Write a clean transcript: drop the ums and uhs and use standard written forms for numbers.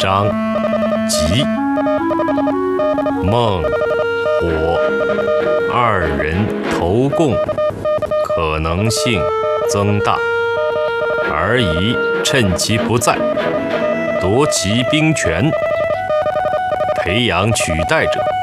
章吉。孟、火二人投共，可能性增大，而宜趁其不在，夺其兵权，培养取代者。